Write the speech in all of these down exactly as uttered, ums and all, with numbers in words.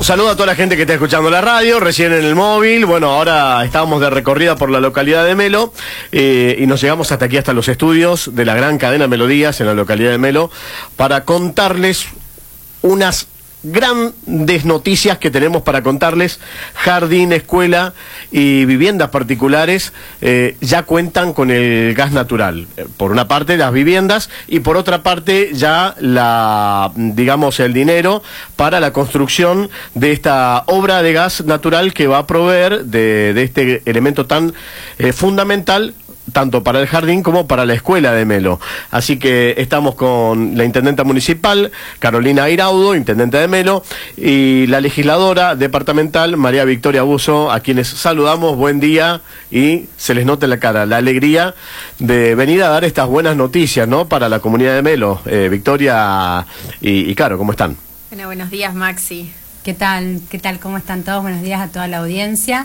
Saludo a toda la gente que está escuchando la radio, recién en el móvil. Bueno, ahora estábamos de recorrida por la localidad de Melo eh, y nos llegamos hasta aquí, hasta los estudios de la gran cadena Melodías en la localidad de Melo, para contarles unas grandes noticias que tenemos para contarles. Jardín, escuela y viviendas particulares eh, ya cuentan con el gas natural. Por una parte las viviendas y por otra parte ya la, digamos, el dinero para la construcción de esta obra de gas natural que va a proveer de, de este elemento tan eh, fundamental tanto para el jardín como para la escuela de Melo. Así que estamos con la intendenta municipal, Carolina Airaudo, intendente de Melo, y la legisladora departamental, María Victoria Buzo, a quienes saludamos. Buen día, y se les nota en la cara la alegría de venir a dar estas buenas noticias, ¿no?, para la comunidad de Melo. Eh, Victoria y, y Caro, ¿cómo están? Bueno, buenos días, Maxi. ¿Qué tal? ¿Qué tal? ¿Cómo están todos? Buenos días a toda la audiencia.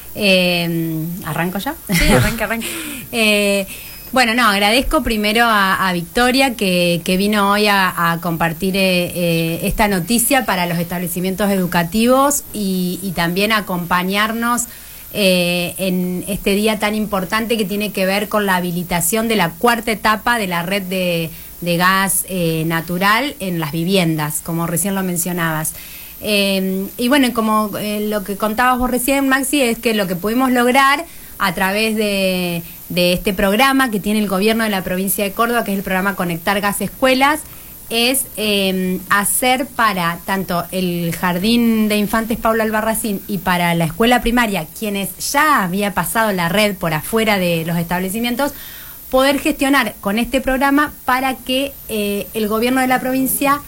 Eh, ¿Arranco ya? Sí, arranque, arranque. eh, bueno, no, agradezco primero a, a Victoria que, que vino hoy a, a compartir eh, eh, esta noticia para los establecimientos educativos y, y también acompañarnos eh, en este día tan importante que tiene que ver con la habilitación de la cuarta etapa de la red de, de gas eh, natural en las viviendas, como recién lo mencionabas. Eh, y bueno, como eh, lo que contabas vos recién, Maxi, es que lo que pudimos lograr a través de, de este programa que tiene el gobierno de la provincia de Córdoba, que es el programa Conectar Gas Escuelas, es eh, hacer para tanto el Jardín de Infantes Pablo Albarracín y para la escuela primaria, quienes ya había pasado la red por afuera de los establecimientos, poder gestionar con este programa para que eh, el gobierno de la provincia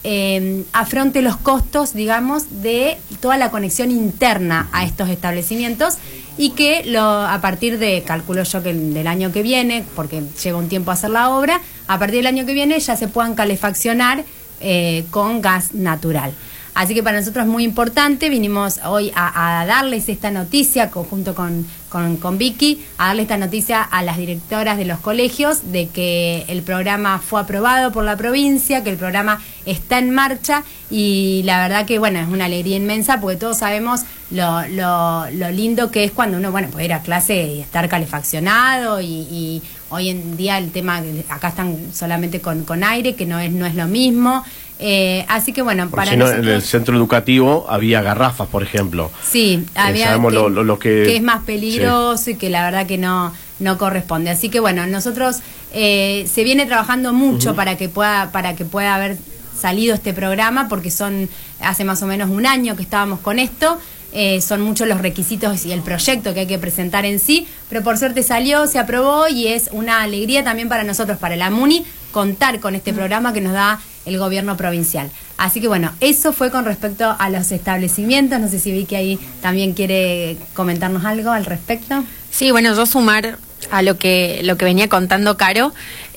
Eh, afronte los costos, digamos, de toda la conexión interna a estos establecimientos y que lo, a partir de, calculo yo que el, del año que viene, porque lleva un tiempo hacer la obra, a partir del año que viene ya se puedan calefaccionar eh, con gas natural. Así que para nosotros es muy importante, vinimos hoy a, a darles esta noticia junto con, con, con Vicky, a darle esta noticia a las directoras de los colegios de que el programa fue aprobado por la provincia, que el programa está en marcha y la verdad que bueno, es una alegría inmensa porque todos sabemos lo, lo, lo lindo que es cuando uno bueno puede ir a clase y estar calefaccionado y, y hoy en día el tema, acá están solamente con, con aire, que no es, no es lo mismo. Eh, así que bueno, Porque para si no, nosotros, en el centro educativo había garrafas, por ejemplo. Sí, había eh, sabemos que, lo, lo, lo que... que es más peligroso, sí, y que la verdad que no, no corresponde. Así que bueno, nosotros eh, se viene trabajando mucho uh-huh. para que pueda, para que pueda haber salido este programa, porque son hace más o menos un año que estábamos con esto. Eh, son muchos los requisitos y el proyecto que hay que presentar en sí, pero por suerte salió, se aprobó y es una alegría también para nosotros, para la MUNI, contar con este programa que nos da el gobierno provincial. Así que bueno, eso fue con respecto a los establecimientos. No sé si Vicky ahí también quiere comentarnos algo al respecto. Sí, bueno, yo sumar a lo que, lo que venía contando Caro,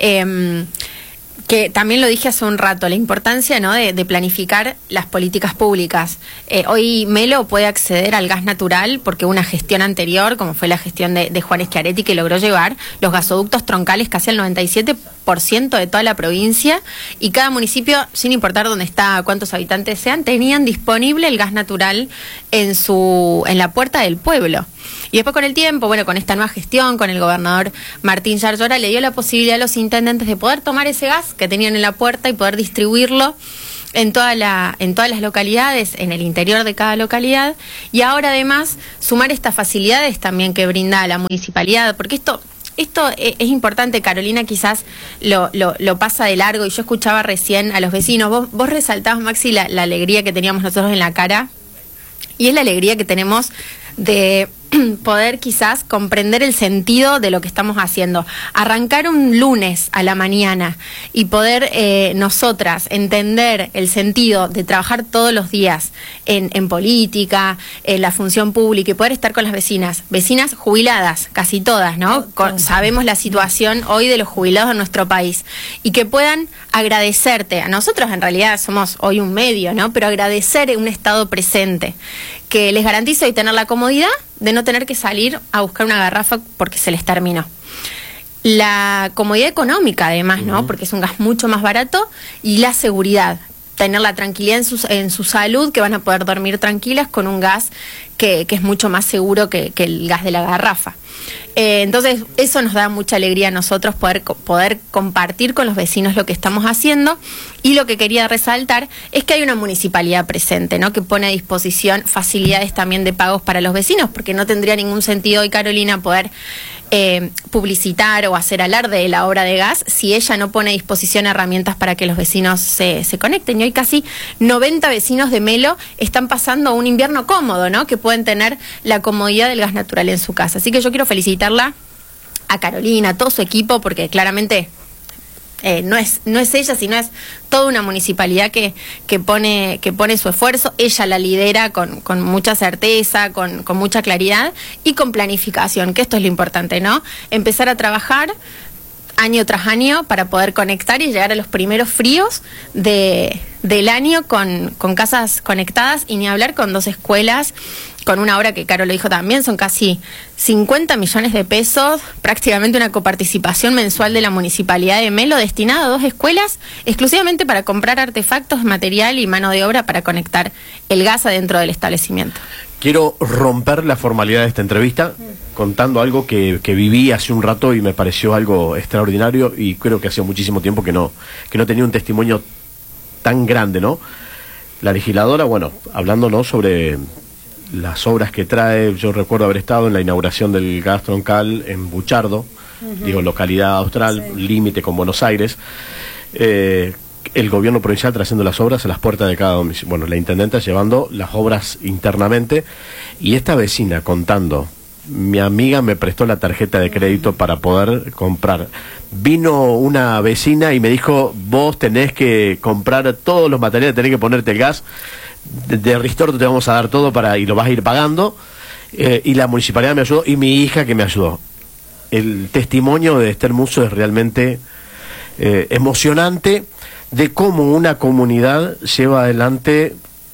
eh, que también lo dije hace un rato, la importancia, ¿no?, de, de planificar las políticas públicas. Eh, hoy Melo puede acceder al gas natural porque una gestión anterior, como fue la gestión de, de Juan Schiaretti, que logró llevar los gasoductos troncales casi al noventa y siete por ciento de toda la provincia, y cada municipio, sin importar dónde está, cuántos habitantes sean, tenían disponible el gas natural en su en la puerta del pueblo. Y después con el tiempo, bueno, con esta nueva gestión, con el gobernador Martín Yarlora, le dio la posibilidad a los intendentes de poder tomar ese gas que tenían en la puerta y poder distribuirlo en toda la, en todas las localidades, en el interior de cada localidad, y ahora además sumar estas facilidades también que brinda la municipalidad, porque esto... Esto es importante, Carolina quizás lo, lo, lo pasa de largo, y yo escuchaba recién a los vecinos, vos, vos resaltabas, Maxi, la, la alegría que teníamos nosotros en la cara, y es la alegría que tenemos de poder quizás comprender el sentido de lo que estamos haciendo. Arrancar un lunes a la mañana y poder eh, nosotras entender el sentido de trabajar todos los días en, en política, en la función pública, y poder estar con las vecinas, vecinas jubiladas, casi todas, ¿no? Con, sabemos la situación hoy de los jubilados en nuestro país, y que puedan agradecerte. A nosotros en realidad somos hoy un medio, ¿no? Pero agradecer un estado presente que les garantiza hoy tener la comodidad de no tener que salir a buscar una garrafa porque se les terminó. La comodidad económica además, ¿no? Uh-huh. Porque es un gas mucho más barato, y la seguridad. tener la tranquilidad en su, en su salud, que van a poder dormir tranquilas con un gas que, que es mucho más seguro que, que el gas de la garrafa. Eh, entonces, eso nos da mucha alegría a nosotros poder, poder compartir con los vecinos lo que estamos haciendo. Y lo que quería resaltar es que hay una municipalidad presente, ¿no?, que pone a disposición facilidades también de pagos para los vecinos, porque no tendría ningún sentido hoy, Carolina, poder eh, publicitar o hacer alarde de la obra de gas si ella no pone a disposición herramientas para que los vecinos se, se conecten. Y hoy casi noventa vecinos de Melo están pasando un invierno cómodo, ¿no?, que pueden tener la comodidad del gas natural en su casa. Así que yo quiero felicitarla a Carolina, a todo su equipo, porque claramente eh, no es no es ella, sino es toda una municipalidad que, que pone que pone su esfuerzo. Ella la lidera con, con mucha certeza, con, con mucha claridad y con planificación, que esto es lo importante, ¿no? Empezar a trabajar año tras año para poder conectar y llegar a los primeros fríos de, del año con, con casas conectadas, y ni hablar con dos escuelas, con una obra que Caro lo dijo también, son casi cincuenta millones de pesos, prácticamente una coparticipación mensual de la Municipalidad de Melo destinada a dos escuelas exclusivamente para comprar artefactos, material y mano de obra para conectar el gas adentro del establecimiento. Quiero romper la formalidad de esta entrevista contando algo que, que viví hace un rato y me pareció algo extraordinario, y creo que hacía muchísimo tiempo que no, que no tenía un testimonio tan grande, ¿no? La legisladora, bueno, hablándonos sobre las obras que trae. Yo recuerdo haber estado en la inauguración del gas troncal en Buchardo, uh-huh. digo, localidad austral, sí. límite con Buenos Aires. Eh, el gobierno provincial trayendo las obras a las puertas de cada domicilio. Bueno, la intendenta llevando las obras internamente, y esta vecina contando: mi amiga me prestó la tarjeta de crédito para poder comprar. Vino una vecina y me dijo: vos tenés que comprar todos los materiales, tenés que ponerte el gas. De, de Ristorto te vamos a dar todo para y lo vas a ir pagando. Eh, y la municipalidad me ayudó, y mi hija que me ayudó. El testimonio de Esther Musso es realmente eh, emocionante, de cómo una comunidad lleva adelante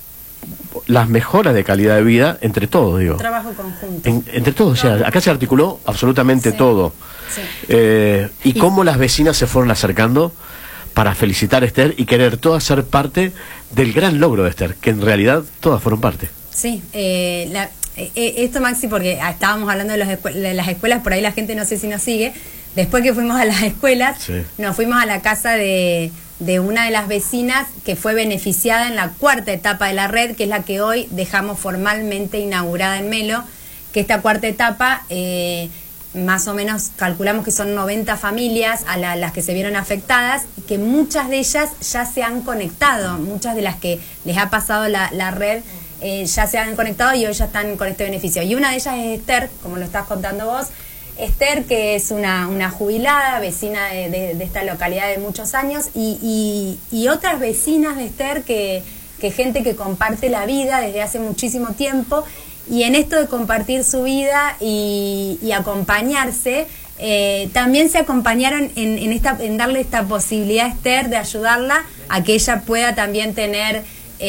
las mejoras de calidad de vida entre todos, digo. Trabajo conjunto. En, entre todos, o sea, acá se articuló absolutamente sí. todo. Sí. Eh, y, y cómo las vecinas se fueron acercando para felicitar a Esther y querer todas ser parte del gran logro de Esther, que en realidad todas fueron parte. Sí, eh, la, eh, esto, Maxi, porque estábamos hablando de, los escu de las escuelas, por ahí la gente no sé si nos sigue. Después que fuimos a las escuelas, sí. nos fuimos a la casa de, de una de las vecinas que fue beneficiada en la cuarta etapa de la red, que es la que hoy dejamos formalmente inaugurada en Melo, que esta cuarta etapa, eh, más o menos calculamos que son noventa familias a la, las que se vieron afectadas, y que muchas de ellas ya se han conectado, muchas de las que les ha pasado la, la red eh, ya se han conectado y hoy ya están con este beneficio. Y una de ellas es Esther, como lo estás contando vos. Esther, que es una, una jubilada, vecina de, de, de esta localidad de muchos años, y, y, y otras vecinas de Esther, que, que gente que comparte la vida desde hace muchísimo tiempo, y en esto de compartir su vida y, y acompañarse, eh, también se acompañaron en, en, esta, en darle esta posibilidad a Esther de ayudarla a que ella pueda también tener...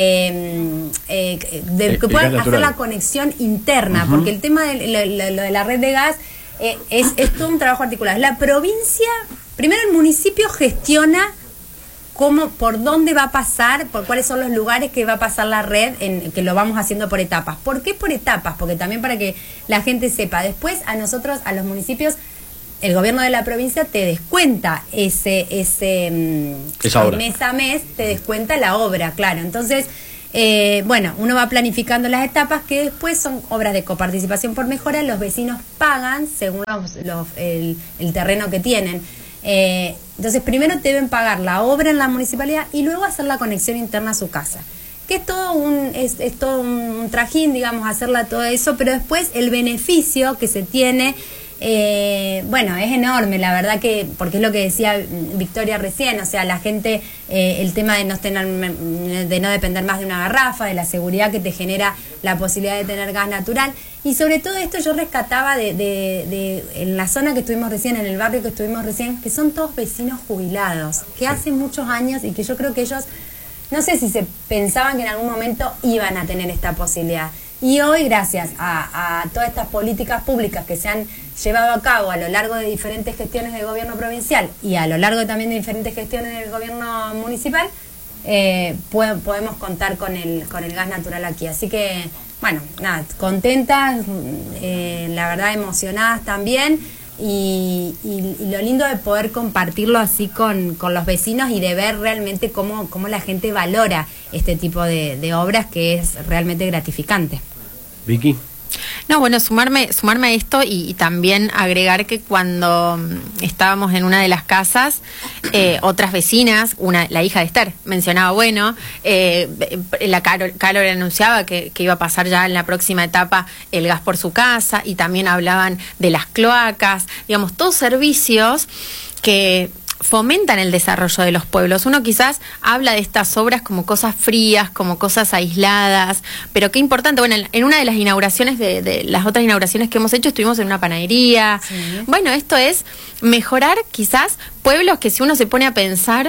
Eh, eh, de, que puedan hacer la conexión interna, uh-huh. porque el tema de lo, lo, lo de la red de gas eh, es, es todo un trabajo articulado. La provincia, primero el municipio gestiona cómo, por dónde va a pasar, por cuáles son los lugares que va a pasar la red, en, que lo vamos haciendo por etapas. ¿Por qué por etapas? Porque también para que la gente sepa, después a nosotros, a los municipios, el gobierno de la provincia te descuenta ese, ese Esa obra. mes a mes, te descuenta la obra, claro. Entonces, eh, bueno, uno va planificando las etapas que después son obras de coparticipación por mejora, los vecinos pagan según los, los, el, el terreno que tienen. Eh, entonces, primero deben pagar la obra en la municipalidad y luego hacer la conexión interna a su casa. Que es todo un, es, es todo un trajín, digamos, hacerla todo eso, pero después el beneficio que se tiene... Eh, bueno, es enorme, la verdad, que porque es lo que decía Victoria recién, o sea, la gente, eh, el tema de no tener, de no depender más de una garrafa, de la seguridad que te genera la posibilidad de tener gas natural, y sobre todo esto yo rescataba de, de, de en la zona que estuvimos recién, en el barrio que estuvimos recién, que son todos vecinos jubilados, que sí. hace muchos años, y que yo creo que ellos, no sé si se pensaban que en algún momento iban a tener esta posibilidad. Y hoy, gracias a, a todas estas políticas públicas que se han llevado a cabo a lo largo de diferentes gestiones del gobierno provincial y a lo largo también de diferentes gestiones del gobierno municipal, eh, po- podemos contar con el, con el gas natural aquí. Así que, bueno, nada, contentas, eh, la verdad emocionadas también. Y, y, y lo lindo de poder compartirlo así con, con los vecinos y de ver realmente cómo, cómo la gente valora este tipo de, de obras, que es realmente gratificante. Vicky. No, bueno, sumarme, sumarme a esto y, y también agregar que cuando mm, estábamos en una de las casas, eh, otras vecinas, una, la hija de Esther, mencionaba, bueno, eh, la Carol, Carol anunciaba que, que iba a pasar ya en la próxima etapa el gas por su casa, y también hablaban de las cloacas, digamos, todos servicios que fomentan el desarrollo de los pueblos. Uno quizás habla de estas obras como cosas frías, como cosas aisladas, pero qué importante. Bueno, en, en una de las inauguraciones, de, de las otras inauguraciones que hemos hecho, estuvimos en una panadería. Sí. Bueno, esto es mejorar quizás pueblos que, si uno se pone a pensar,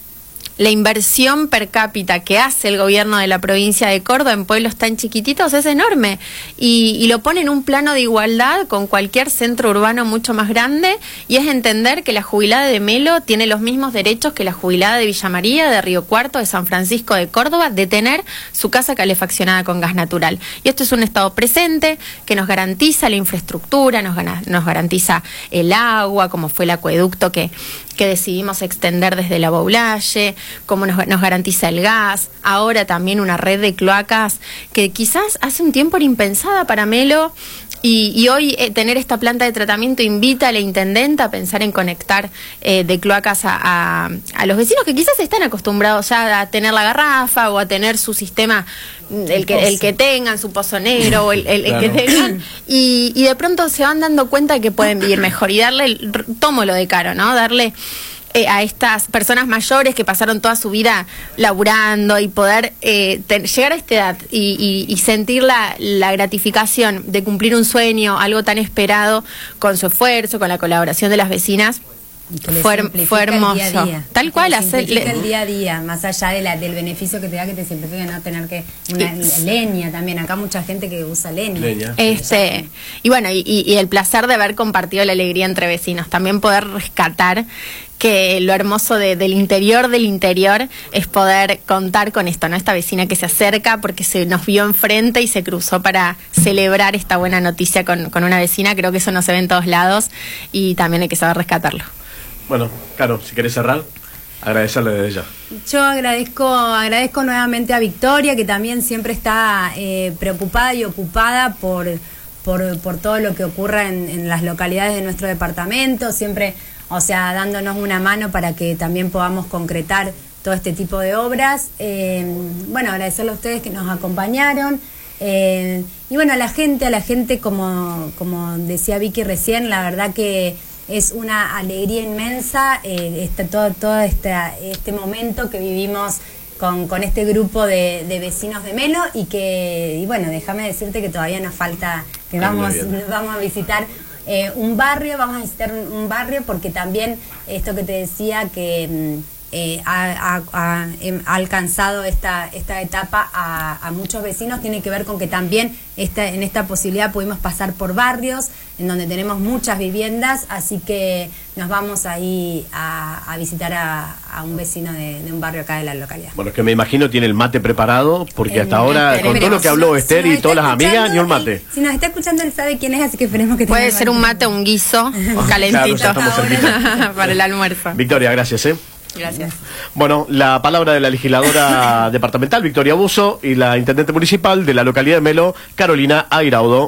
la inversión per cápita que hace el gobierno de la provincia de Córdoba en pueblos tan chiquititos es enorme, y, y lo pone en un plano de igualdad con cualquier centro urbano mucho más grande, y es entender que la jubilada de Melo tiene los mismos derechos que la jubilada de Villa María, de Río Cuarto, de San Francisco de Córdoba, de tener su casa calefaccionada con gas natural. Y esto es un Estado presente que nos garantiza la infraestructura, nos, nos garantiza el agua, como fue el acueducto que, que decidimos extender desde la Boulaye, como nos, nos garantiza el gas, ahora también una red de cloacas que quizás hace un tiempo era impensada para Melo, y, y hoy eh, tener esta planta de tratamiento invita a la intendenta a pensar en conectar eh, de cloacas a, a, a los vecinos que quizás están acostumbrados ya a tener la garrafa o a tener su sistema, el que, el que tengan, su pozo negro o el, el, claro. el que tengan, y, y de pronto se van dando cuenta de que pueden vivir mejor, y darle, tomo lo de Caro, ¿no? Darle Eh, a estas personas mayores que pasaron toda su vida laburando, y poder eh, ten, llegar a esta edad y, y, y sentir la, la gratificación de cumplir un sueño, algo tan esperado, con su esfuerzo, con la colaboración de las vecinas. Fue, fue hermoso. El día a día. Tal cual, hacer el día a día, más allá de la, del beneficio que te da, que te simplifica no tener que una sí. leña también. Acá mucha gente que usa leña. leña. Este, y bueno, y, y el placer de haber compartido la alegría entre vecinos. También poder rescatar que lo hermoso de, del interior del interior es poder contar con esto, ¿no? Esta vecina que se acerca porque se nos vio enfrente y se cruzó para celebrar esta buena noticia con, con una vecina. Creo que eso no se ve en todos lados, y también hay que saber rescatarlo. Bueno, Caro, si querés cerrar, agradecerle desde ya. Yo agradezco agradezco nuevamente a Victoria, que también siempre está eh, preocupada y ocupada por, por, por todo lo que ocurra en, en las localidades de nuestro departamento, siempre, o sea, dándonos una mano para que también podamos concretar todo este tipo de obras. Eh, bueno, agradecerle a ustedes que nos acompañaron. Eh, y bueno, a la gente, a la gente, como, como decía Vicky recién, la verdad que es una alegría inmensa eh, este, todo, todo este, este momento que vivimos con, con este grupo de, de vecinos de Melo, y que, y bueno, déjame decirte que todavía nos falta, que vamos, vamos a visitar eh, un barrio, vamos a visitar un, un barrio, porque también esto que te decía, que eh, ha, ha, ha, ha alcanzado esta, esta etapa a, a muchos vecinos, tiene que ver con que también esta, en esta posibilidad pudimos pasar por barrios en donde tenemos muchas viviendas, así que nos vamos ahí a, a visitar a, a un vecino de, de un barrio acá de la localidad. Bueno, es que me imagino tiene el mate preparado, porque hasta ahora, con todo lo que habló Esther y todas las amigas, ni un mate. Él, si nos está escuchando, él sabe quién es, así que esperemos que puede ser un mate o un guiso calentito. Claro, para el almuerzo. Victoria, gracias, ¿eh? Gracias. Bueno, la palabra de la legisladora departamental, Victoria Buzo, y la intendente municipal de la localidad de Melo, Carolina Airaudo.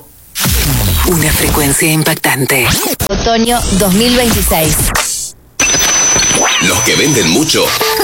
Una frecuencia impactante. Otoño dos mil veintiséis. Los que venden mucho